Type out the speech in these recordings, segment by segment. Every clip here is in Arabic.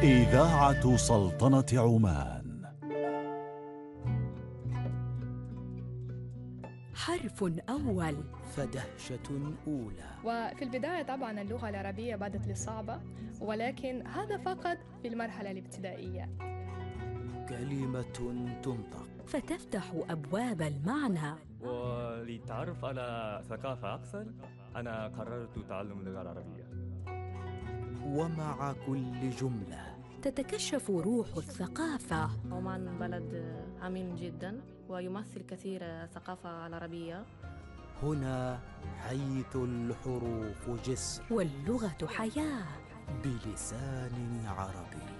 إذاعة سلطنة عمان. حرف أول فدهشة أولى. وفي البداية طبعا اللغة العربية بدت لي صعبة، ولكن هذا فقط في المرحلة الابتدائية. كلمة تنطق فتفتح أبواب المعنى. وللتعرف على ثقافة أكثر أنا قررت تعلم اللغة العربية. ومع كل جملة تتكشف روح الثقافة. عمان بلد أمين جدا ويمثل كثير ثقافة العربية. هنا حيث الحروف جسر واللغة حياة بلسان عربي.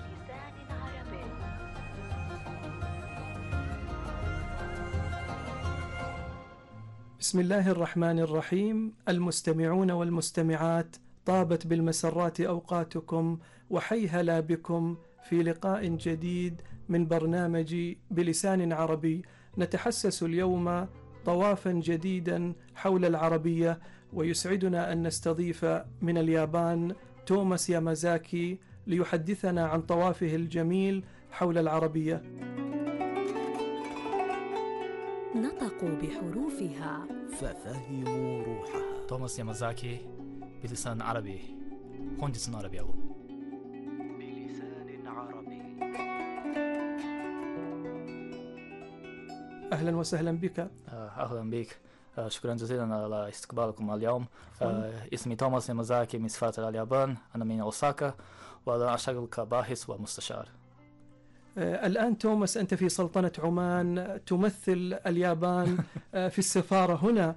بسم الله الرحمن الرحيم. المستمعون والمستمعات، طابت بالمسرات أوقاتكم وحيهلا بكم في لقاء جديد من برنامج بلسان عربي. نتحسس اليوم طوافا جديدا حول العربية، ويسعدنا أن نستضيف من اليابان توماس يامازاكي ليحدثنا عن طوافه الجميل حول العربية. نطقوا بحروفها ففهموا روحها. توماس يامازاكي بلسان عربي. 本日のアラビア語 بلسان عربي. أهلا وسهلا بك. أهلا بك. شكرا جزيلا على استقبالكم اليوم. اسمي توماس يامازاكي من سفارة اليابان. أنا من أوساكا وأنا أشتغل كباحث ومستشار. الآن توماس أنت في سلطنة عمان، تمثل اليابان في السفارة هنا،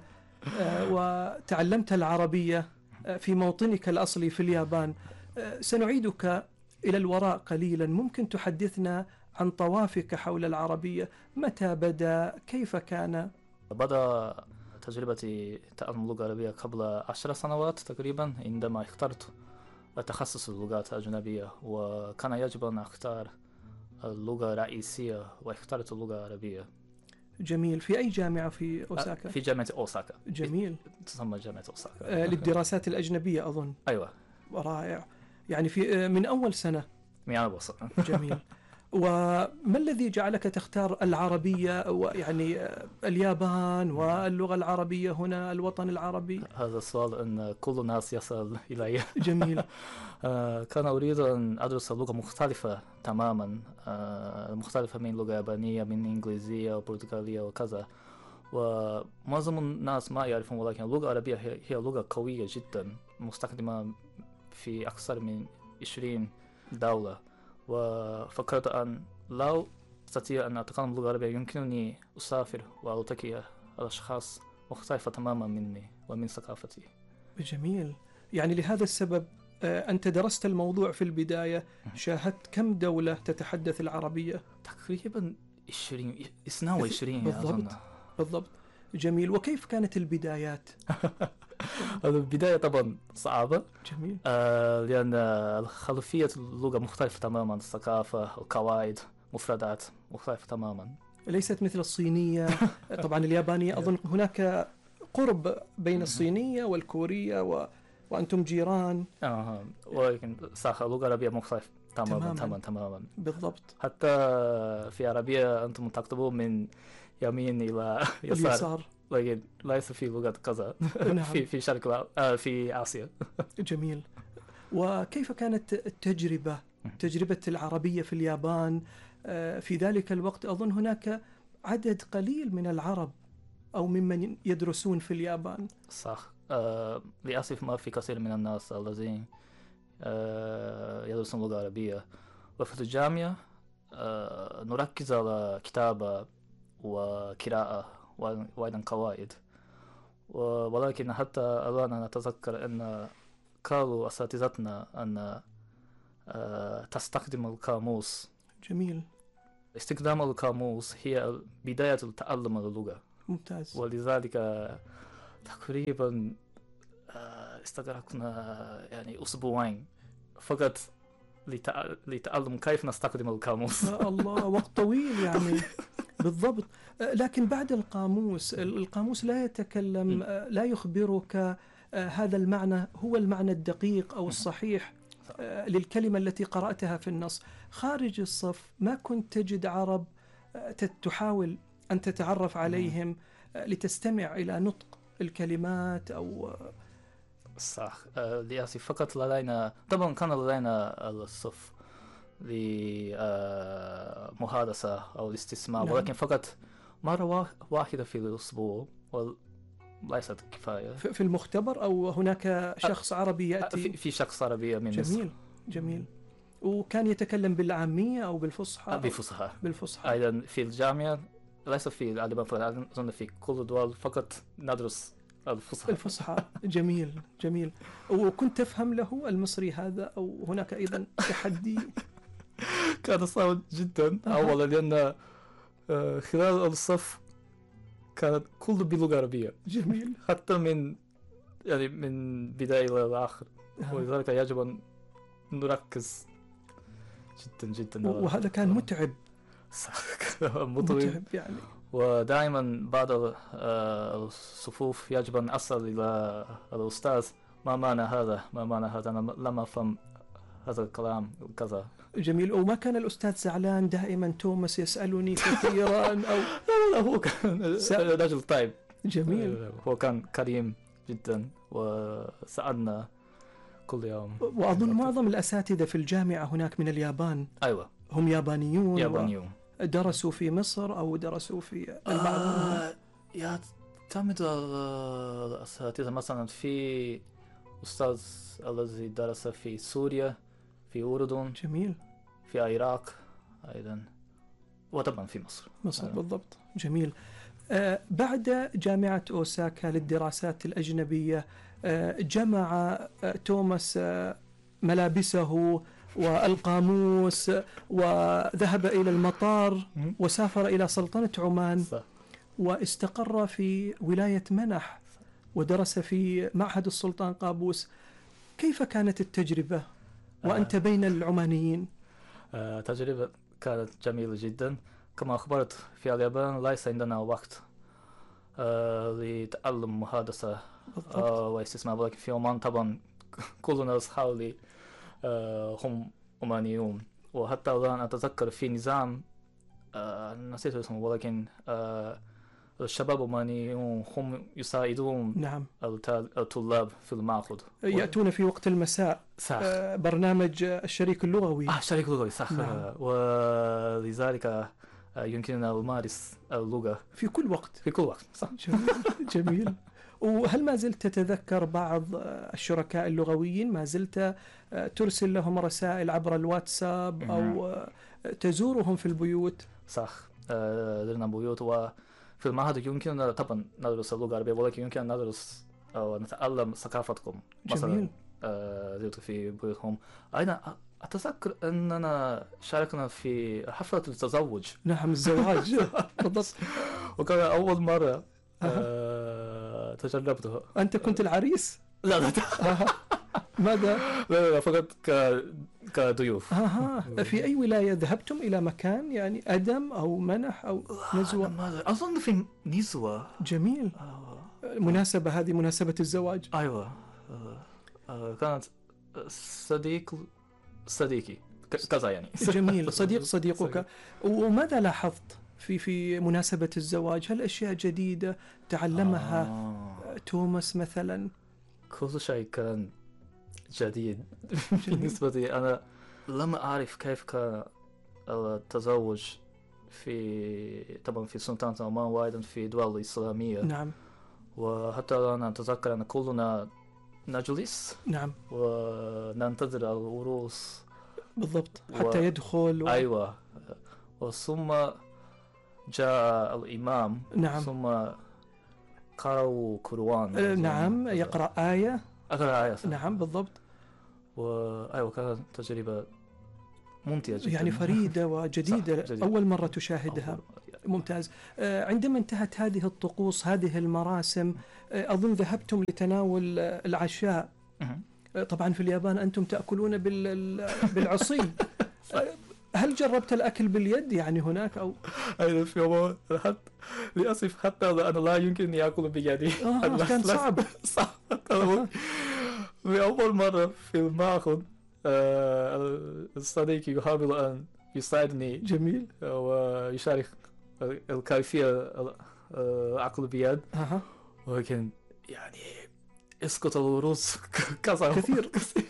وتعلمت العربية في موطنك الأصلي في اليابان. سنعيدك إلى الوراء قليلا. ممكن تحدثنا عن طوافك حول العربية؟ متى بدأ؟ كيف كان؟ بدأ تجربتي تعلم اللغة العربية قبل 10 سنوات تقريبا، عندما اخترت تخصص اللغات الأجنبية، وكان يجب أن أختار اللغة الرئيسية واخترت اللغة العربية. جميل. في أي جامعة في أوساكا؟ في جامعة أوساكا. جميل. تسمى جامعة أوساكا. للدراسات الأجنبية أظن. أيوة. رائع. يعني في من أول سنة. من أول سنة. جميل. وما الذي جعلك تختار العربية، ويعني اليابان واللغة العربية هنا الوطن العربي؟ هذا السؤال أن كل الناس يسأل إلي. جميل. كان أريد أن أدرس لغة مختلفة تماما، مختلفة من لغة يابانية، من إنجليزية وبرتغالية وكذا، ومعظم الناس ما يعرفون، ولكن اللغة العربية هي لغة قوية جدا مستخدمة في أكثر من 20 دولة. وفكرت أن لو أستطيع أن أتكلم اللغة العربية يمكنني أسافر وألتقي على أشخاص مختلفة تماما مني ومن ثقافتي. جميل. يعني لهذا السبب أنت درست الموضوع في البداية. شاهدت كم دولة تتحدث العربية؟ تقريبا 22 بالضبط. بالضبط. جميل. وكيف كانت البدايات؟ البداية طبعا صعبة. جميل. لأن خلفية اللغة مختلفة تماما، الثقافة، القواعد، مفردات مختلفة تماما، ليست مثل الصينية. طبعا اليابانية أظن هناك قرب بين الصينية والكورية وأنتم جيران. ولكن صح، اللغة العربية مختلفة تماما. بالضبط. حتى في عربية أنتم تكتبون من يمين إلى يسار، لكن ليس في لغة كذا. نعم. في شرق في آسيا. جميل. وكيف كانت تجربة العربية في اليابان؟ في ذلك الوقت أظن هناك عدد قليل من العرب أو ممن يدرسون في اليابان. صح. للأسف ما في كثير من الناس الذين يدرسون اللغة العربية. وفي الجامعة نركز على كتابة وقراءة وأيضا قواعد، ولكن حتى الآن أنا أتذكر أن قالوا أساتذتنا أن تستخدم القاموس. جميل. استخدام القاموس هي بداية تعلم اللغة. ممتاز. ولذلك تقريبا استغرقنا يعني أسبوعين فقط لتعلم كيف نستخدم القاموس. الله، وقت طويل يعني. بالضبط. لكن بعد القاموس لا يتكلم، لا يخبرك هذا المعنى هو المعنى الدقيق أو الصحيح. للكلمة التي قرأتها في النص. خارج الصف ما كنت تجد عرب تحاول أن تتعرف عليهم لتستمع إلى نطق الكلمات أو صح. للأسف فقط لدينا، طبعا كان لدينا الصف لمحادثة أو الاستماع، نعم. ولكن فقط مرة واحدة في الأسبوع وليست كفاية. في المختبر أو هناك شخص عربي يأتي؟ في شخص عربي من مصر. جميل جميل. وكان يتكلم بالعامية أو بالفصحى؟ بالفصحى. أيضا في الجامعة ليس في الألمان فقط، أظن في كل الدول فقط ندرس الفصحى. جميل جميل. وكنت تفهم له المصري هذا أو هناك أيضا تحدي؟ كان صعب جدا أولا لأن خلال الصف كانت كل باللغة العربية. جميل. حتى من بداية إلى الآخر، ولذلك يجب أن نركز جدا جدا. وهذا كان متعب. متعب يعني. ودائما بعد الصفوف يجب أن أسأل إلى الأستاذ ما معنى هذا، أنا لم أفهم هذا الكلام كذا. جميل. وما كان الأستاذ زعلان دائما توماس يسألني كثيرا أو لا هو كان رجل طيب. جميل. هو كان كريم جدا وسألنا كل يوم. وأظن معظم الأساتذة في الجامعة هناك من اليابان. أيوة، هم يابانيون. درسوا في مصر أو درسوا في البعض؟ يعتمد الأساتذة. مثلا في أستاذ الذي درس في سوريا، في أردن. جميل. في العراق أيضا، وطبعا في مصر. بالضبط. جميل. بعد جامعة أوساكا للدراسات الأجنبية جمع توماس ملابسه والقاموس وذهب إلى المطار وسافر إلى سلطنة عمان. واستقر في ولاية منح ودرس في معهد السلطان قابوس. كيف كانت التجربة وأنت بين العمانيين؟ تجربة كانت جميلة جدا. كما أخبرت في اليابان ليس عندنا وقت لتعلم محادثة واستماع، ولكن في عمان طبعا كل الناس حولي هم عمانيون. وحتى الآن أتذكر في نظام نسيت اسمه، ولكن الشباب العمانيون هم يساعدون نعم. الطلاب في المعهد، يأتون في وقت المساء. صح. برنامج الشريك اللغوي. الشريك اللغوي صح. نعم. ولذلك يمكننا نمارس اللغة في كل وقت. صح. جميل. وهل ما زلت تتذكر بعض الشركاء اللغويين؟ ما زلت ترسل لهم رسائل عبر الواتساب أو تزورهم في البيوت؟ صح. زرنا بيوت، وفي المعهد يمكننا طبعا ندرس اللغة العربية، ولكن يمكن أن ندرس أو نتعلم ثقافتكم. جميل. مثلا زرت في بيوتهم. أيضا أتذكر أننا شاركنا في حفلة التزوج. نعم، الزواج. بالضبط. وكان أول مرة تجربته. أنت كنت العريس؟ لا. ماذا؟ لا فقط كضيوف. في أي ولاية ذهبتم؟ إلى مكان يعني أدم أو منح أو نزوة؟ أظن في نزوة. جميل. مناسبة هذه مناسبة الزواج. أيوة. كانت صديقي كذا يعني. جميل. صديقك. وماذا لاحظت في مناسبة الزواج؟ هل أشياء جديدة تعلمها توماس مثلا؟ كل شيء كان جديد بالنسبة لي. أنا لم أعرف كيف كان التزوج طبعا في سلطنة عمان وأيضا في دول إسلامية. نعم. وحتى أنا أتذكر أن كلنا نجلس. نعم. وننتظر العروس. بالضبط. حتى يدخل أيوة. وثم جاء الإمام. نعم. ثم قرأوا قرآن. نعم. يقرأ آية. نعم بالضبط. وأيوة كانت تجربة ممتعة جدا. يعني فريدة وجديدة. جديد. أول مرة تشاهدها. ممتاز. عندما انتهت هذه الطقوس، هذه المراسم، أظن ذهبتم لتناول العشاء. طبعا في اليابان أنتم تأكلون بالعصي. هل جربت الأكل باليد يعني هناك أو؟ أيضا في عمان للأسف حتى أنا لا يمكنني أكل بيدي. كان صعب. في أول مرة في المعهد الصديق يحاول أن يساعدني جميل. ويشارك الكيفية العقل بيد، ولكن يعني اسقط الروس كثير.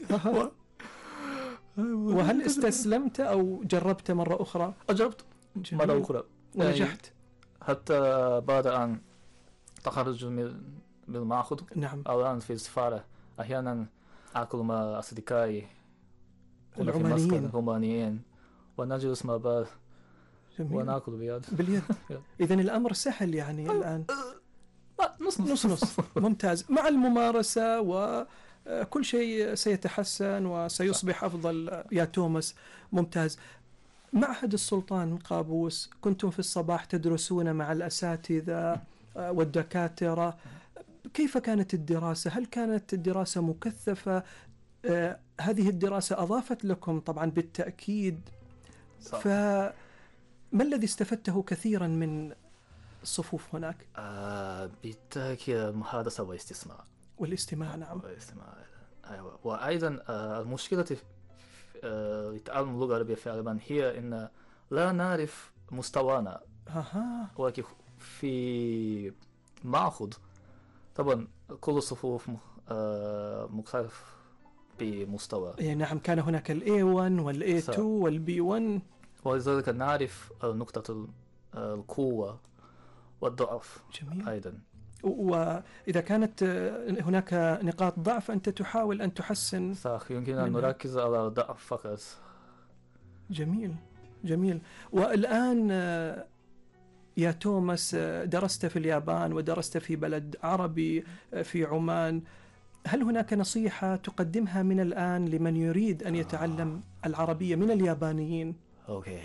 وهل استسلمت أو جربت مرة أخرى؟ أجربت جميل. مرة أخرى ونجحت. حتى بعد أن تخرج من المعهد. نعم. الآن في السفارة أحيانا أكل مع أصدقائي العمانيين ونجلس مع بعض ونأكل باليد. إذن الأمر سهل يعني الآن. نص. ممتاز. مع الممارسة وكل شيء سيتحسن وسيصبح أفضل يا توماس. ممتاز. معهد السلطان قابوس، كنتم في الصباح تدرسون مع الأساتذة والدكاترة، كيف كانت الدراسة؟ هل كانت الدراسة مكثفة؟ هذه الدراسة أضافت لكم طبعا بالتأكيد، فما الذي استفدته كثيرا من الصفوف هناك؟ بالتأكيد المحادثة والاستماع. نعم. أيوة. وأيضا المشكلة لتعلم اللغة العربية في اليابان هي أن لا نعرف مستوانا. ولكن في معهد طبعا كل الصفوف مختلف بمستوى. نعم. كان هناك الA1 والA2 والB1، ولذلك نعرف نقطة القوة والضعف. جميل. أيضا وإذا كانت هناك نقاط ضعف أنت تحاول أن تحسن. صح. يمكن أن نركز على الضعف فقط. جميل. والآن يا توماس درست في اليابان ودرست في بلد عربي في عمان، هل هناك نصيحة تقدمها من الآن لمن يريد أن يتعلم العربية من اليابانيين؟ أوكي.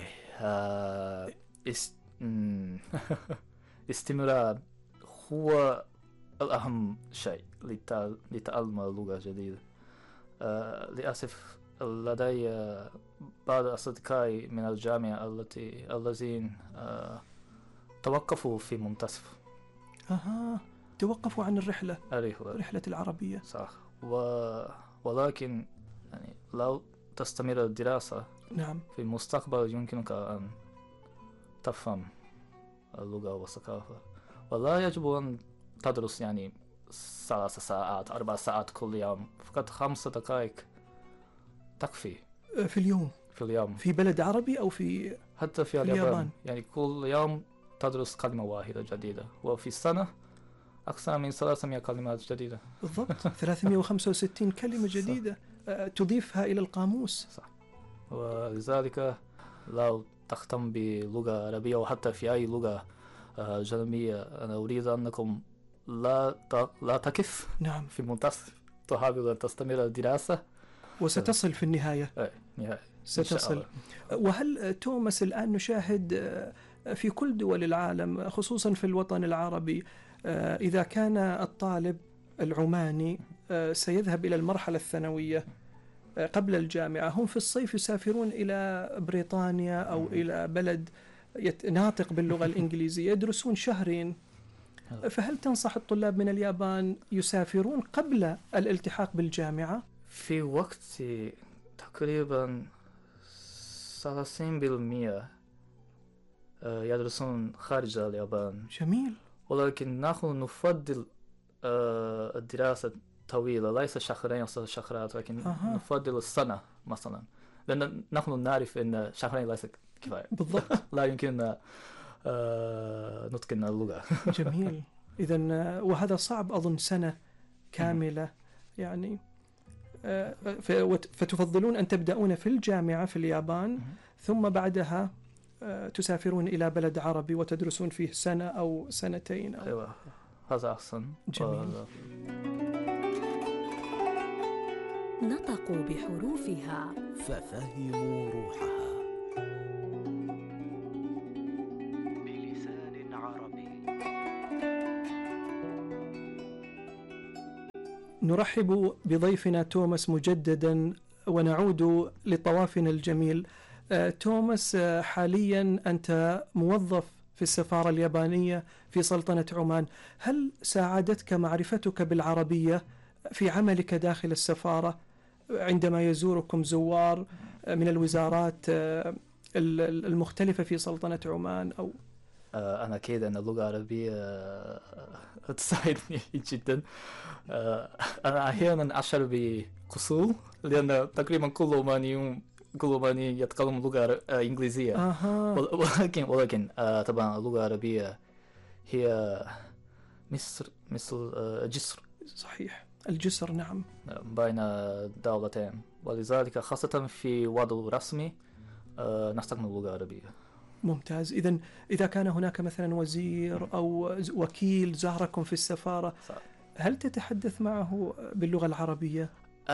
استمرار هو الأهم شيء لتعلم اللغة الجديدة. للأسف لدي بعض أصدقائي من الجامعة الذين توقفوا في منتصف. توقفوا عن رحلة العربية. صح. ولكن يعني لو تستمر الدراسة نعم في المستقبل يمكنك أن تفهم اللغة والثقافة، ولا يجب أن تدرس يعني 3 ساعات 4 ساعات كل يوم، فقط 5 دقائق تكفي في اليوم. في بلد عربي أو حتى في اليابان. يعني كل يوم تدرس كلمة واحدة جديدة، وفي السنة أكثر من 300 كلمات جديدة. بالضبط. 365 كلمة جديدة تضيفها إلى القاموس. صح. ولذلك لو تهتم باللغة العربية وحتى في أي لغة جنوبية، أنا أريد أنكم لا تقف. نعم. في منتصف، تحاول أن تستمر الدراسة وستصل في النهاية. ستصل. وهل توماس الآن نشاهد في كل دول العالم خصوصا في الوطن العربي، إذا كان الطالب العماني سيذهب إلى المرحلة الثانوية قبل الجامعة، هم في الصيف يسافرون إلى بريطانيا أو إلى بلد ناطق باللغة الإنجليزية، يدرسون 2 شهر. فهل تنصح الطلاب من اليابان يسافرون قبل الالتحاق بالجامعة؟ في وقت تقريبا 30% يدرسون خارج اليابان. جميل. ولكن نحن نفضل الدراسة طويلة، ليس 2 شهرين 3 شهرات، لكن نفضل السنة مثلا، لأن نحن نعرف أن 2 شهرين ليس كفاية. بالضبط. لا يمكن نتقن اللغة. جميل. إذن وهذا صعب أظن، سنة كاملة يعني. فتفضلون أن تبدأون في الجامعة في اليابان، ثم بعدها تسافرون إلى بلد عربي وتدرسون فيه 1 سنة أو 2 أيوة، هذا أحسن. جميل. نطقوا بحروفها ففهموا روحها بلسان عربي. نرحب بضيفنا توماس مجددا ونعود لطوافنا الجميل. توماس، حاليا أنت موظف في السفارة اليابانية في سلطنة عمان، هل ساعدتك معرفتك بالعربية في عملك داخل السفارة؟ عندما يزوركم زوار من الوزارات المختلفة في سلطنة عمان أو أنا أكيد أن اللغة العربية تساعدني جدا. أنا أحيانا أشعر بكسول لأن تقريبا كل عماني يتكلم لغة إنجليزية. ولكن طبعا اللغة العربية هي مثل جسر. صحيح، الجسر نعم بين دولتين، ولذلك خاصة في وضع رسمي نستخدم اللغة العربية. ممتاز. إذا كان هناك مثلا وزير أو وكيل زاركم في السفارة هل تتحدث معه باللغة العربية؟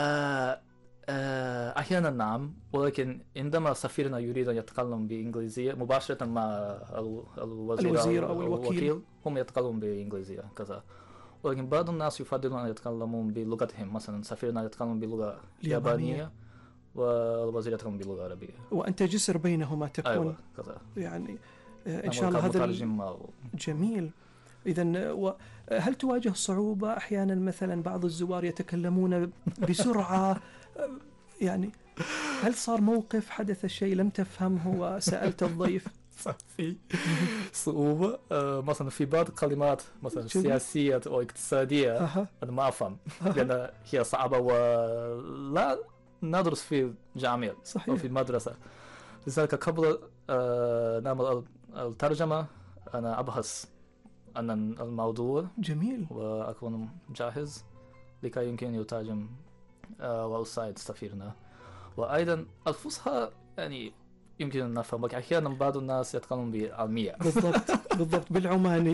أحيانا نعم، ولكن عندما سفيرنا يريد أن يتكلم بإنجليزية مباشرة مع الوزير أو الوكيل هم يتكلمون بإنجليزية كذا. ولكن بعض الناس يفضلون أن يتكلمون بلغتهم، مثلا سفيرنا يتكلم باللغة اليابانية والوزير يتكلم باللغة العربية، وأنت جسر بينهما تكون. أيوة كذا. يعني إن شاء الله هذا جميل. إذن هل تواجه صعوبة أحيانا مثلا بعض الزوار يتكلمون بسرعة؟ يعني هل صار موقف حدث شيء لم تفهمه وسألت الضيف؟ في صعوبة مثلا في بعض الكلمات مثلا سياسية أو اقتصادية أنا ما أفهم لأن هي صعبة ولا ندرس في الجامعة أو في المدرسة. لذلك قبل نعمل الترجمة أنا أبحث عن الموضوع. جميل. وأكون جاهز لكي يمكن يترجم وأساعد سفيرنا. وأيضا الفصحى يعني يمكن أن نفهم، لكن أحيانا بعض الناس يتكلمون بالعامية. بالضبط بالعماني.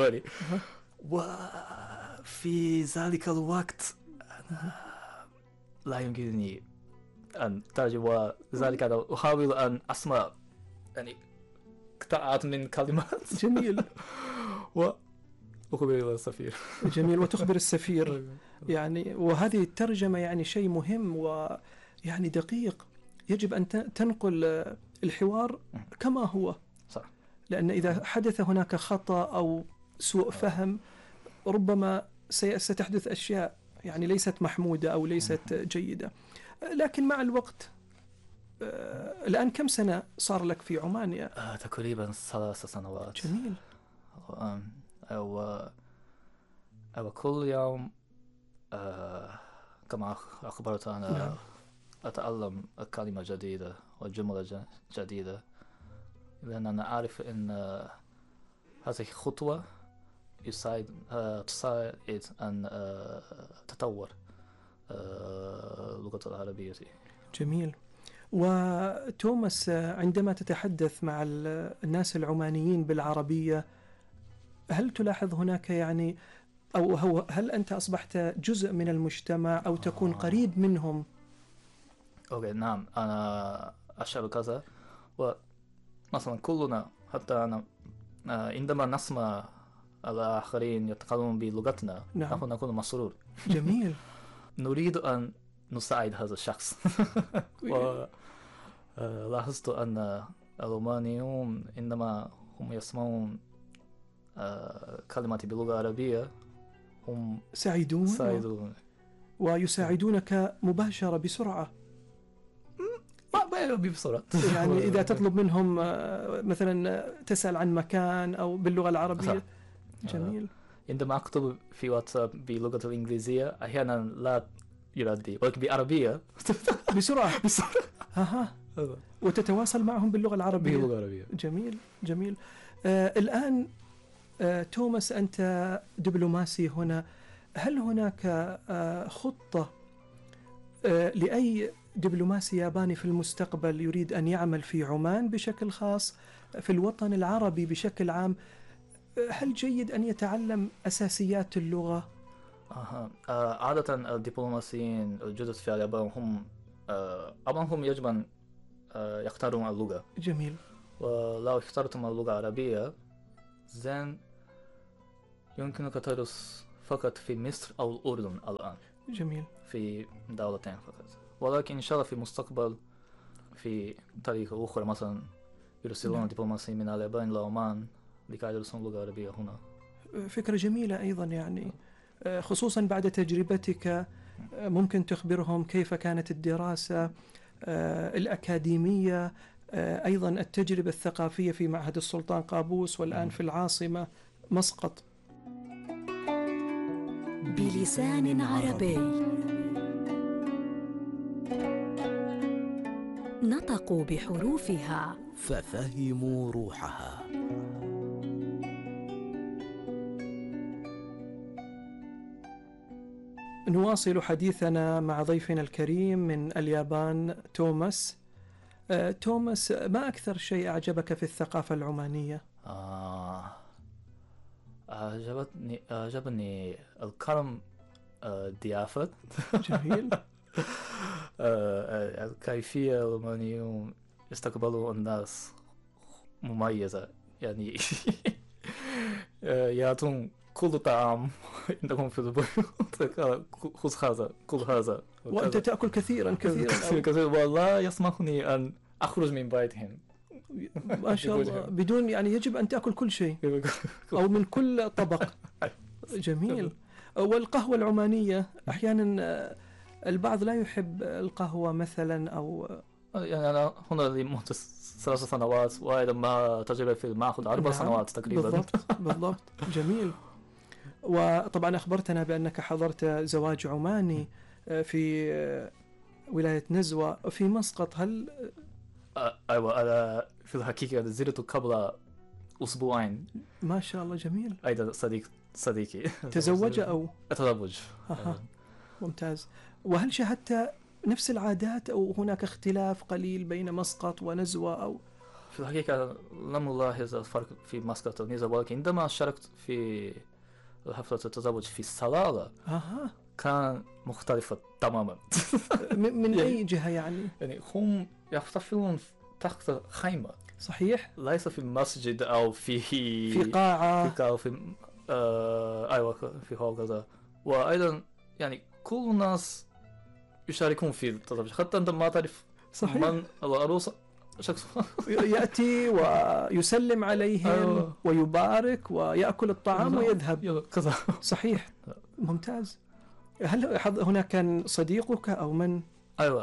وفي ذلك الوقت أنا لا يمكنني أن أترجم، وذلك أنا أحاول أن أسمع يعني قطعات من كلمات. جميل. وأخبر السفير. جميل، وتخبر السفير يعني. وهذه الترجمة يعني شيء مهم ويعني دقيق، يجب أن تنقل الحوار كما هو. صح. لأن إذا حدث هناك خطأ أو سوء فهم ربما ستحدث أشياء يعني ليست محمودة أو ليست جيدة. لكن مع الوقت الآن كم سنة صار لك في عمان؟ تقريبا 3 سنوات. جميل. كل يوم كما أخبرت أنا أتعلم كلمة جديدة وجملة جديدة، لأن أنا أعرف أن هذه خطوة تساعد أن تطور اللغة العربية. جميل. وتوماس عندما تتحدث مع الناس العمانيين بالعربية هل تلاحظ هناك يعني أو هل أنت أصبحت جزء من المجتمع أو تكون قريب منهم؟ أوكي نعم، أنا أشعر كذا. ومثلا كلنا حتى أنا عندما نسمع الآخرين يتكلمون بلغتنا نحن نكون مسرور. جميل. نريد أن نساعد هذا الشخص. ولاحظت أن الرومانيون عندما هم يسمعون كلمات باللغة العربية هم سعيدون ويساعدونك مباشرة بسرعة. ما بسرعة يعني إذا تطلب منهم مثلا تسأل عن مكان أو باللغة العربية. جميل. عندما أكتب في واتساب باللغة الإنجليزية أحيانا لا يردي، ولكن بعربية بسرعة. وتتواصل معهم باللغة العربية. جميل. الآن توماس أنت دبلوماسي هنا، هل هناك خطة لأي دبلوماسي ياباني في المستقبل يريد أن يعمل في عمان بشكل خاص في الوطن العربي بشكل عام؟ هل جيد أن يتعلم أساسيات اللغة؟ عادة الدبلوماسيين الجدد في اليابان هم يجب أن يختارون اللغة. جميل. ولو اخترتم اللغة العربية زين يمكنك تدرس فقط في مصر أو الأردن الآن. جميل. في دولتين فقط، ولكن إن شاء الله في المستقبل في طريقة أخرى مثلا يرسلون دبلوماسيين من اليابان إلى عمان لكي يدرسون اللغة العربية هنا. فكرة جميلة أيضا يعني، خصوصا بعد تجربتك ممكن تخبرهم كيف كانت الدراسة الأكاديمية، أيضا التجربة الثقافية في معهد السلطان قابوس والآن في العاصمة مسقط. بلسان عربي نطقوا بحروفها ففهموا روحها. نواصل حديثنا مع ضيفنا الكريم من اليابان توماس. توماس، ما أكثر شيء أعجبك في الثقافة العمانية؟ أعجبني الكرم الضيافة. جميل. الكيفية العمانيون يستقبلوا الناس مميزة، يعني يعطون كل طعام عندهم في البيوت. خذ هذا، كل هذا. وأنت تأكل كثيرا كثير ولا يسمحني أن أخرج من بيتهم. ما شاء الله، بدون يعني يجب أن تأكل كل شيء أو من كل طبق. جميل. والقهوة العمانية أحيانا البعض لا يحب القهوة مثلا، أو يعني أنا هنا لمدة 3 سنوات، وأيضا ما تجربة في المعهد 4 سنوات تقريبا. بالضبط. جميل. وطبعا أخبرتنا بأنك حضرت زواج عماني في ولاية نزوة في مسقط. هل أيوة، أنا في الحقيقة نزلت قبل أسبوعين. ما شاء الله. جميل. أيضا صديقي تزوج أو أتزوج. ممتاز. وهل شاهدت نفس العادات أو هناك اختلاف قليل بين مسقط ونزوة؟ أو في الحقيقة لم ألاحظ الفرق في مسقط ونزوة، ولكن عندما شاركت في حفلة التزوج في صلالة كان مختلفة تماما. من أي جهة يعني هم يحتفلون تحت خيمة. صحيح. ليس في مسجد أو في قاعة. أيوة، في هكذا. وأيضا يعني كل الناس يشاركون في التزوج، حتى أنت ما تعرف من العروس شخص يأتي ويسلم عليهم ويبارك ويأكل الطعام ويذهب كذا. صحيح. ممتاز. هل هناك كان صديقك أو من؟ أيوة،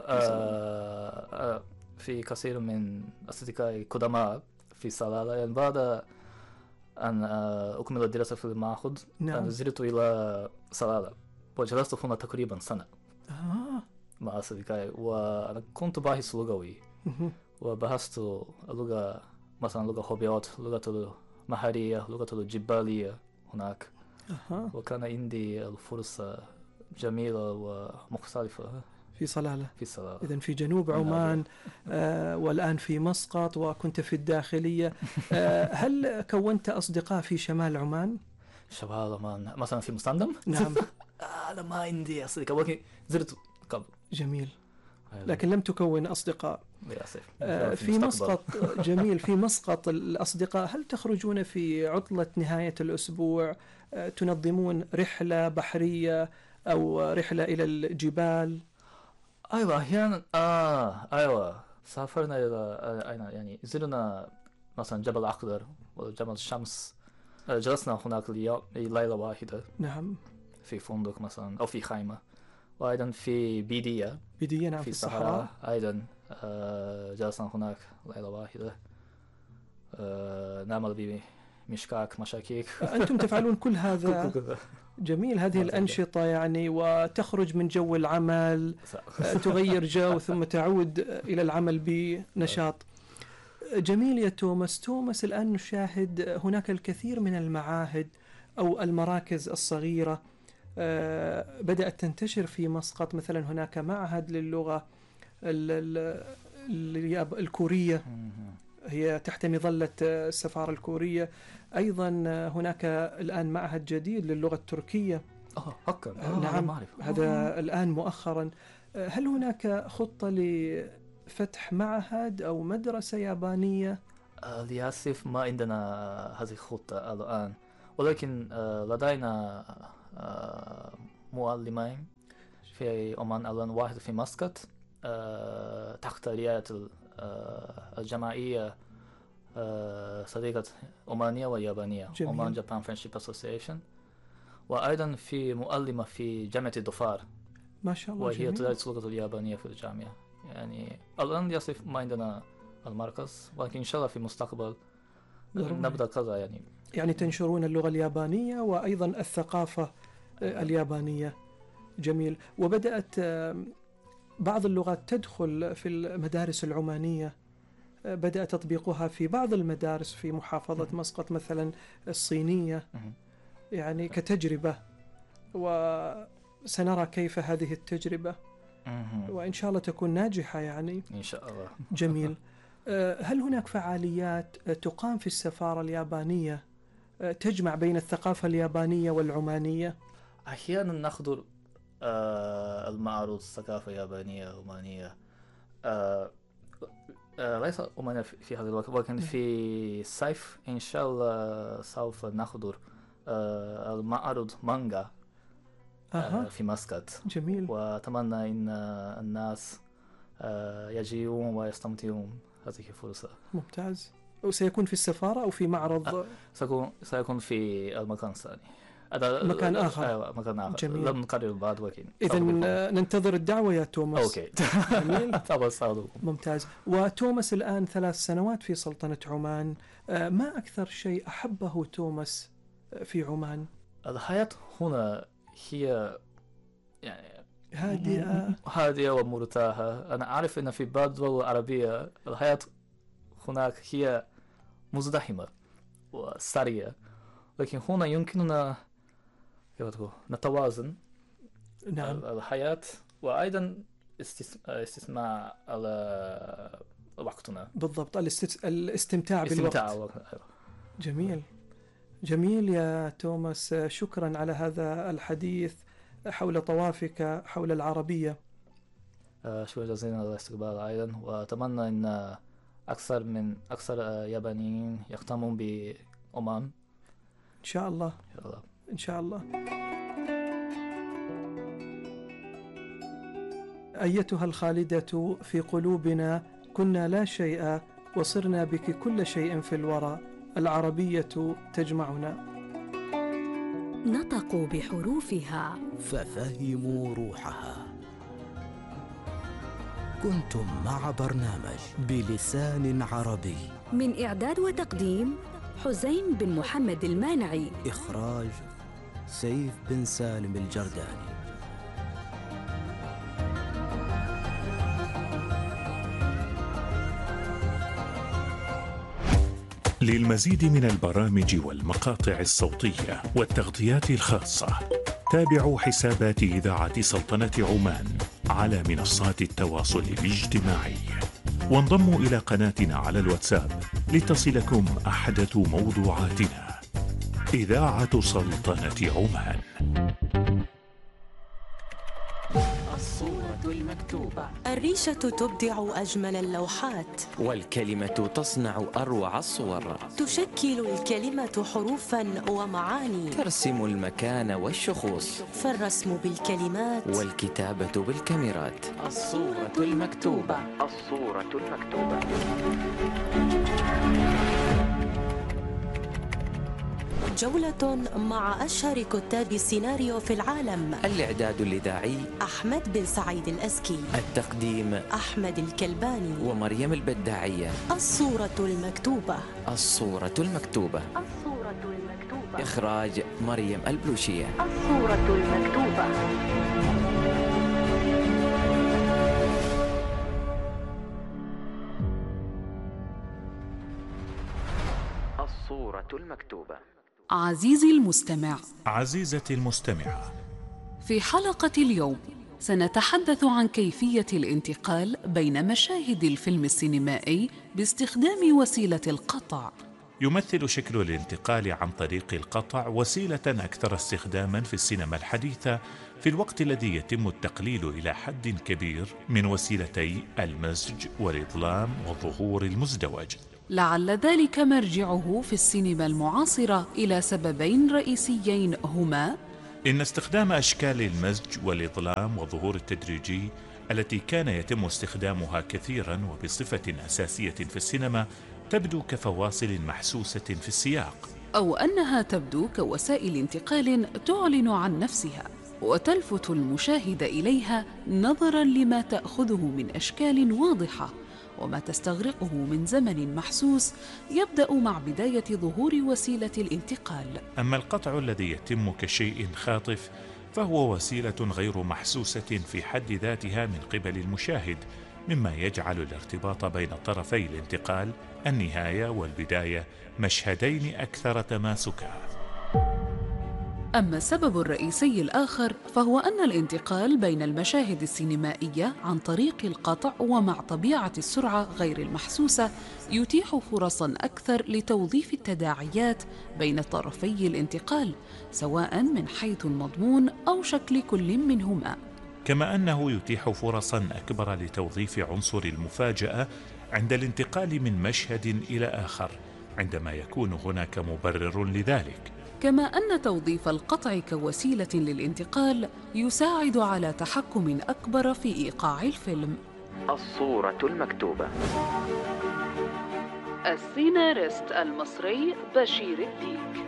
في كثير من أصدقائي قدماء في صلالة، يعني بعد أن أكمل الدراسة في المعهد نزلت إلى صلالة وجلست هنا تقريبا سنة مع أصدقائي، وأنا كنت باحث لغوي وبحثت اللغة، مثلا لغة هوبيوت، لغة المحلية، لغة الجبالية هناك. وكان عندي الفرصة جميلة ومختلفة في صلالة. إذن في جنوب نعم. عمان والآن في مسقط وكنت في الداخلية. هل كونت أصدقاء في شمال عمان؟ شمال عمان مثلا في مستندم؟ نعم. أنا ما عندي أصدقاء، ولكن زرت قبل. جميل. لكن لم تكون أصدقاء للأسف. في مسقط. جميل. في مسقط الأصدقاء، هل تخرجون في عطلة نهاية الأسبوع، تنظمون رحلة بحرية أو رحلة إلى الجبال؟ أيوة أحيانا. أيوة سافرنا إلى يعني زرنا مثلا جبل أخضر وجبل الشمس، جلسنا هناك ليلة واحدة. نعم. في فندق مثلا أو في خيمة. وأيضا في بيدية. نعم. في الصحراء أيضا جلسنا هناك ليلة واحدة. نعمل بمشكاك مشاكيك. أنتم تفعلون كل هذا. جميل. هذه الأنشطة يعني، وتخرج من جو العمل، تغير جو ثم تعود إلى العمل بنشاط. جميل يا توماس. الآن نشاهد هناك الكثير من المعاهد أو المراكز الصغيرة بدأت تنتشر في مسقط. مثلا هناك معهد للغة الكورية، هي تحت مظلة السفارة الكورية. أيضا هناك الآن معهد جديد للغة التركية. نعم. هذا الآن مؤخرا. هل هناك خطة لفتح معهد أو مدرسة يابانية؟ للأسف ما عندنا هذه الخطة الآن، ولكن لدينا معلمين في عمان الآن، واحد في مسقط تحت رعاية الجمعية صديقة عمانية ويابانية، عمان جابان فريندشيب أسوسيشن. وأيضا في معلمة في جامعة الظفار. ما شاء الله. وهي جميل. تدرس اللغة اليابانية في الجامعة. يعني الآن للأسف ما عندنا المركز، ولكن إن شاء الله في المستقبل نبدأ كذا. يعني تنشرون اللغة اليابانية وأيضا الثقافة اليابانية. جميل. وبدأت بعض اللغات تدخل في المدارس العمانية، بدأ تطبيقها في بعض المدارس في محافظة مسقط مثلا الصينية، يعني كتجربة، وسنرى كيف هذه التجربة وإن شاء الله تكون ناجحة يعني. إن شاء الله. جميل. هل هناك فعاليات تقام في السفارة اليابانية تجمع بين الثقافة اليابانية والعمانية؟ أحيانا نحضر المعروض الثقافة اليابانية العمانية، ليس عمانية في هذا الوقت، ولكن في الصيف إن شاء الله سوف نحضر المعرض مانجا في مسقط. جميل. وأتمنى أن الناس يجيون ويستمتعون هذه الفرصة. ممتاز. وسيكون في السفارة أو في معرض؟ سيكون في المكان الثاني، مكان آخر. مكان آخر. جميل. لم نقرر بعد، ولكن إذن ننتظر الدعوة يا توماس. أوكي. جميل. طبعا. ممتاز. وتوماس الآن 3 سنوات في سلطنة عمان، ما أكثر شيء أحبه توماس في عمان؟ الحياة هنا هي يعني هادئة ومرتاحة. أنا أعرف أن في بعض الدول العربية الحياة هناك هي مزدحمة وسريعة، لكن هنا يمكننا نتوازن. نعم. الحياة وأيضا استثمار على وقتنا. بالضبط. الاستمتاع بالوقت. جميل. جميل يا توماس. شكرا على هذا الحديث حول طوافك حول العربية. شكرا جزيلا على الاستقبال أيضا، وأتمنى أن أكثر يابانيين يهتمون بعمان. إن شاء الله. إن شاء الله. أيتها الخالدة في قلوبنا، كنا لا شيء وصرنا بك كل شيء في الورى، العربية تجمعنا. نطقوا بحروفها ففهموا روحها. كنتم مع برنامج بلسان عربي، من إعداد وتقديم حسين بن محمد المانعي، إخراج سيف بن سالم الجرداني. للمزيد من البرامج والمقاطع الصوتية والتغطيات الخاصة، تابعوا حسابات إذاعة سلطنة عمان على منصات التواصل الاجتماعي، وانضموا إلى قناتنا على الواتساب لتصلكم أحدث موضوعاتنا. إذاعة سلطنة عمان. الصورة المكتوبة. الريشة تبدع أجمل اللوحات، والكلمة تصنع أروع الصور. تشكل الكلمة حروفا ومعاني، ترسم المكان والشخوص، فالرسم بالكلمات والكتابة بالكاميرات. الصورة المكتوبة. الصورة المكتوبة. جولة مع أشهر كتاب السيناريو في العالم. الإعداد الإذاعي أحمد بن سعيد الأزكي، التقديم أحمد الكلباني ومريم البداعية. الصورة المكتوبة. الصورة المكتوبة. الصورة المكتوبة. إخراج مريم البلوشية. الصورة المكتوبة. الصورة المكتوبة. عزيزي المستمع، عزيزتي المستمعة، في حلقة اليوم سنتحدث عن كيفية الانتقال بين مشاهد الفيلم السينمائي باستخدام وسيلة القطع. يمثل شكل الانتقال عن طريق القطع وسيلة أكثر استخداما في السينما الحديثة، في الوقت الذي يتم التقليل إلى حد كبير من وسيلتي المزج والإظلام والظهور المزدوج. لعل ذلك مرجعه في السينما المعاصرة إلى سببين رئيسيين، هما: إن استخدام أشكال المزج والإظلام والظهور التدريجي التي كان يتم استخدامها كثيرا وبصفة أساسية في السينما تبدو كفواصل محسوسة في السياق، أو أنها تبدو كوسائل انتقال تعلن عن نفسها. وتلفت المشاهد إليها نظراً لما تأخذه من أشكال واضحة وما تستغرقه من زمن محسوس، يبدأ مع بداية ظهور وسيلة الانتقال. أما القطع الذي يتم كشيء خاطف فهو وسيلة غير محسوسة في حد ذاتها من قبل المشاهد، مما يجعل الارتباط بين طرفي الانتقال، النهاية والبداية، مشهدين أكثر تماسكا. أما السبب الرئيسي الآخر فهو أن الانتقال بين المشاهد السينمائية عن طريق القطع ومع طبيعة السرعة غير المحسوسة يتيح فرصاً أكثر لتوظيف التداعيات بين طرفي الانتقال، سواء من حيث المضمون أو شكل كل منهما، كما أنه يتيح فرصاً أكبر لتوظيف عنصر المفاجأة عند الانتقال من مشهد إلى آخر عندما يكون هناك مبرر لذلك. كما أن توظيف القطع كوسيلة للانتقال يساعد على تحكم أكبر في إيقاع الفيلم. الصورة المكتوبة. السيناريست المصري بشير الديك.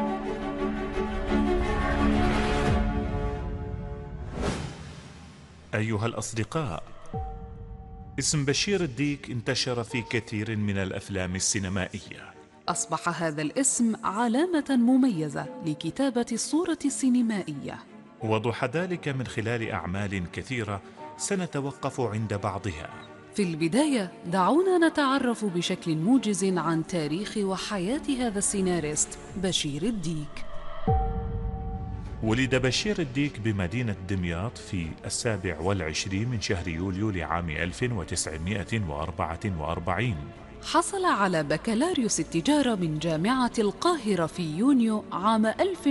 أيها الأصدقاء، اسم بشير الديك انتشر في كثير من الأفلام السينمائية. أصبح هذا الاسم علامة مميزة لكتابة الصورة السينمائية. وضح ذلك من خلال أعمال كثيرة سنتوقف عند بعضها. في البداية دعونا نتعرف بشكل موجز عن تاريخ وحياة هذا السيناريست بشير الديك. ولد بشير الديك بمدينة دمياط في 27 من شهر يوليو لعام 1944. حصل على بكالوريوس التجارة من جامعة القاهرة في يونيو عام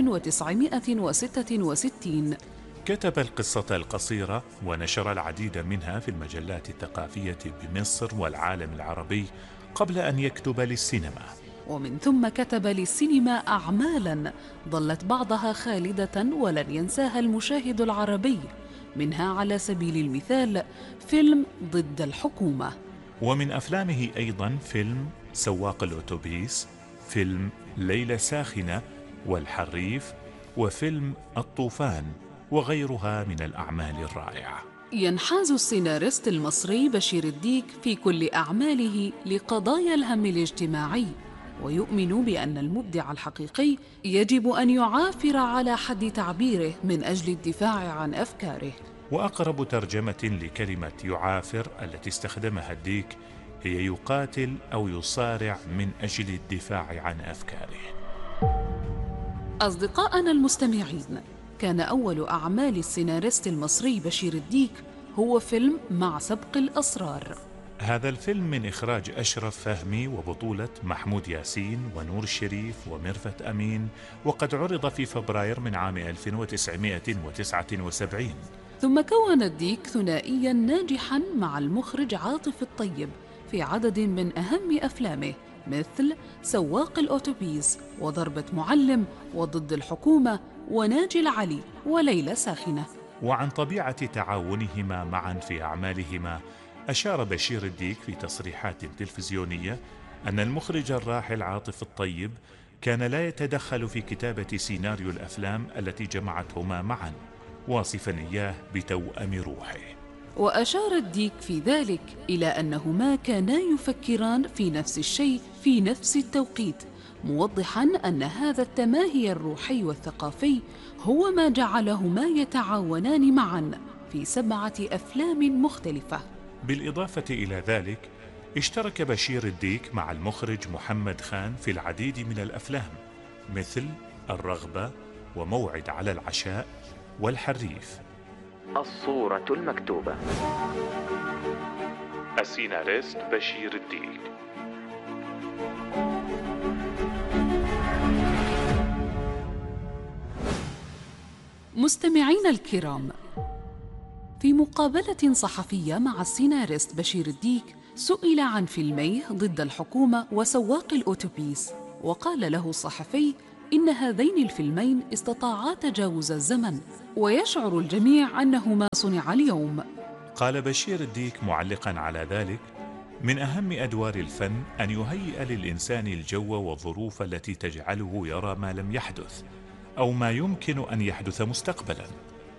1966. كتب القصة القصيرة ونشر العديد منها في المجلات الثقافية بمصر والعالم العربي قبل أن يكتب للسينما، ومن ثم كتب للسينما أعمالاً ظلت بعضها خالدة ولن ينساها المشاهد العربي، منها على سبيل المثال فيلم ضد الحكومة. ومن أفلامه أيضاً فيلم سواق الأوتوبيس، فيلم ليلة ساخنة والحريف، وفيلم الطوفان، وغيرها من الأعمال الرائعة. ينحاز السيناريست المصري بشير الديك في كل أعماله لقضايا الهم الاجتماعي، ويؤمن بأن المبدع الحقيقي يجب أن يعافر على حد تعبيره من أجل الدفاع عن أفكاره. وأقرب ترجمة لكلمة يعافر التي استخدمها الديك هي يقاتل أو يصارع من أجل الدفاع عن أفكاره. أصدقائنا المستمعين، كان أول أعمال السيناريست المصري بشير الديك هو فيلم مع سبق الأسرار. هذا الفيلم من إخراج أشرف فهمي وبطولة محمود ياسين ونور الشريف وميرفت أمين، وقد عرض في فبراير من عام 1979. ثم كون الديك ثنائياً ناجحاً مع المخرج عاطف الطيب في عدد من أهم أفلامه مثل سواق الأوتوبيس وضربة معلم وضد الحكومة وناجي العلي وليلة ساخنة. وعن طبيعة تعاونهما معاً في أعمالهما أشار بشير الديك في تصريحات تلفزيونية أن المخرج الراحل عاطف الطيب كان لا يتدخل في كتابة سيناريو الأفلام التي جمعتهما معاً، واصفاً إياه بتوأم روحه. وأشار الديك في ذلك إلى أنهما كانا يفكران في نفس الشيء في نفس التوقيت، موضحاً أن هذا التماهي الروحي والثقافي هو ما جعلهما يتعاونان معاً في 7 أفلام مختلفة. بالإضافة إلى ذلك اشترك بشير الديك مع المخرج محمد خان في العديد من الأفلام مثل الرغبة وموعد على العشاء والحريف. الصورة المكتوبة. السيناريست بشير الديك. مستمعينا الكرام، في مقابلة صحفية مع السيناريست بشير الديك سئل عن فيلميه ضد الحكومة وسواق الأوتوبيس، وقال له الصحفي إن هذين الفيلمين استطاعا تجاوز الزمن ويشعر الجميع أنهما صنعا اليوم. قال بشير الديك معلقا على ذلك: من أهم أدوار الفن أن يهيئ للإنسان الجو والظروف التي تجعله يرى ما لم يحدث أو ما يمكن أن يحدث مستقبلا.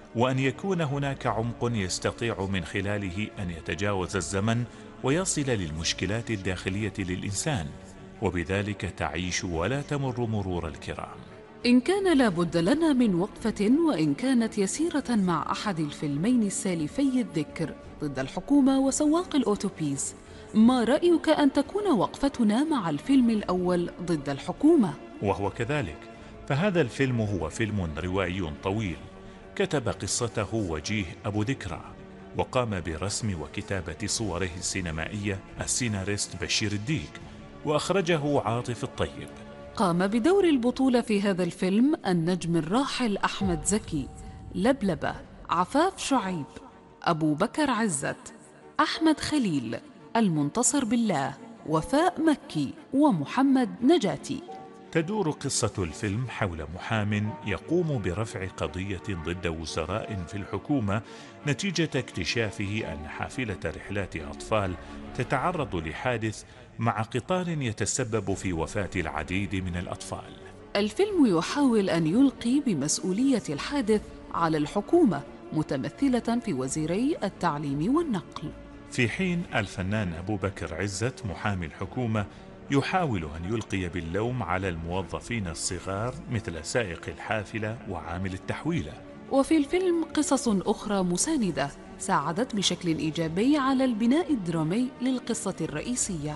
وأن يكون هناك عمق يستطيع من خلاله أن يتجاوز الزمن ويصل للمشكلات الداخلية للإنسان، وبذلك تعيش ولا تمر مرور الكرام. إن كان لابد لنا من وقفة وإن كانت يسيرة مع أحد الفيلمين السالفي الذكر ضد الحكومة وسواق الأوتوبيس، ما رأيك أن تكون وقفتنا مع الفيلم الأول ضد الحكومة؟ وهو كذلك، فهذا الفيلم هو فيلم روائي طويل كتب قصته وجيه أبو ذكرى، وقام برسم وكتابة صوره السينمائية السيناريست بشير الديك، وأخرجه عاطف الطيب. قام بدور البطولة في هذا الفيلم النجم الراحل أحمد زكي، لبلبة، عفاف شعيب، أبو بكر عزت، أحمد خليل، المنتصر بالله، وفاء مكي، ومحمد نجاتي. تدور قصة الفيلم حول محام يقوم برفع قضية ضد وزراء في الحكومة نتيجة اكتشافه أن حافلة رحلات أطفال تتعرض لحادث مع قطار يتسبب في وفاة العديد من الأطفال. الفيلم يحاول أن يلقي بمسؤولية الحادث على الحكومة متمثلة في وزيري التعليم والنقل، في حين الفنان أبو بكر عزت محامي الحكومة يحاول أن يلقي باللوم على الموظفين الصغار مثل سائق الحافلة وعامل التحويلة. وفي الفيلم قصص أخرى مساندة ساعدت بشكل إيجابي على البناء الدرامي للقصة الرئيسية.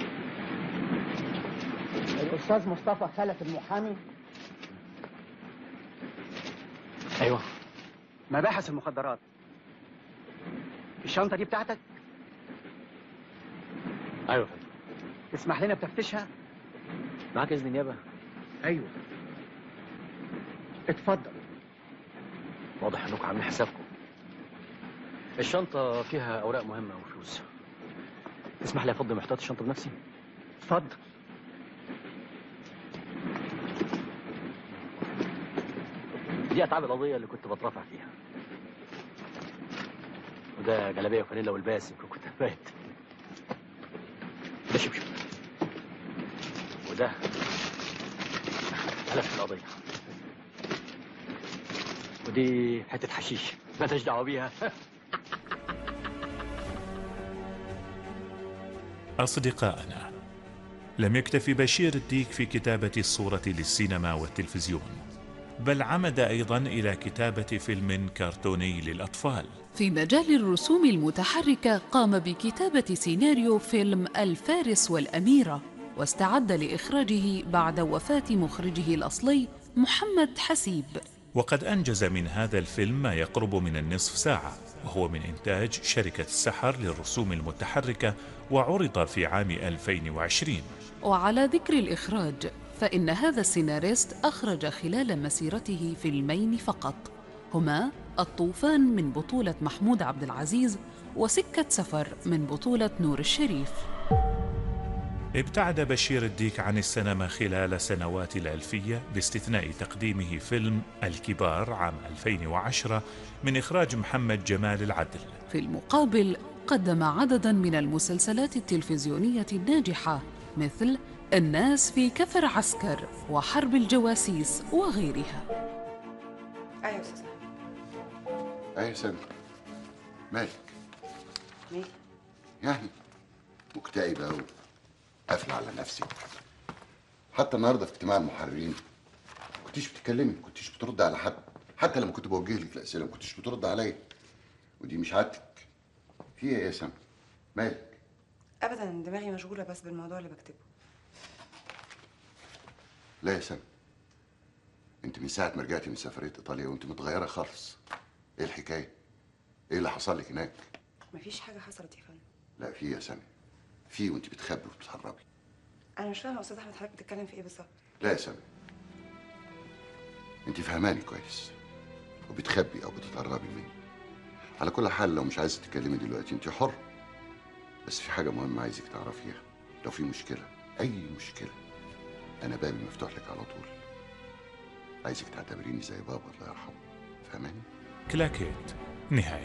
الأستاذ مصطفى خلف المحامي. أيوه. مباحث المخدرات. الشنطة دي بتاعتك؟ أيوه يا فندم. تسمح لنا بتفتشها؟ معاك إذن نيابة؟ أيوه. اتفضل. واضح إنكم عاملين حسابكم. الشنطة فيها أوراق مهمة وفلوس. تسمح لي أفضي محتوى الشنطة بنفسي؟ اتفضل. دي أتعاب القضية اللي كنت بترافع فيها. وده جلابية وفانيلا والباس كنت بايت. ده شبشب. وده ملف القضية. ودي حتة حشيش مالهاش دعوة بيها. أصدقائنا، لم يكتف بشير الديك في كتابة الصورة للسينما والتلفزيون، بل عمد أيضا إلى كتابة فيلم كرتوني للأطفال. في مجال الرسوم المتحركة قام بكتابة سيناريو فيلم الفارس والأميرة، واستعد لإخراجه بعد وفاة مخرجه الأصلي محمد حسيب. وقد أنجز من هذا الفيلم ما يقرب من النصف ساعة، وهو من إنتاج شركة السحر للرسوم المتحركة، وعرض في عام 2020. وعلى ذكر الإخراج، فإن هذا السيناريست أخرج خلال مسيرته فيلمين فقط، هما الطوفان من بطولة محمود عبد العزيز، وسكة سفر من بطولة نور الشريف. ابتعد بشير الديك عن السينما خلال سنوات الألفية باستثناء تقديمه فيلم الكبار عام 2010 من إخراج محمد جمال العدل. في المقابل قدم عددا من المسلسلات التلفزيونية الناجحة مثل الناس في كفر عسكر وحرب الجواسيس وغيرها. أيوة أستاذ. أيوة سامي. مالك؟ ليه؟ يعني مكتئبة وقافلة على نفسي. حتى النهارده في اجتماع المحررين ما كنتيش بتتكلمي، ما كنتيش بترد على حد، حتى لما كنت بوجه لك الأسئلة ما كنتيش بترد عليا. ودي مش عادتك. في إيه يا سامي؟ مالك؟ أبدا دماغي مشغولة بس بالموضوع اللي بكتبه. لا يا سامي، انت من ساعة ما رجعتي من سفرية ايطاليا وانت متغيرة خالص. ايه الحكاية؟ ايه اللي حصل لك هناك؟ مفيش حاجة حصلت يا فندم. لا في يا سامي، في، وانت بتخبي وبتهربي. أنا مش فاهمة يا أستاذ أحمد حضرتك بتتكلم في إيه بالظبط؟ لا يا سامي، انت فهماني كويس وبتخبي او بتتهربي مني. على كل حال لو مش عايزة تتكلمي دلوقتي انت حر، بس في حاجة مهمة عايزك تعرفيها. لو في مشكلة، أي مشكلة، أنا بابي مفتوح لك على طول. عايزك تعتبريني زي بابا الله يرحمه. فهماني؟ كلاكيت، نهاية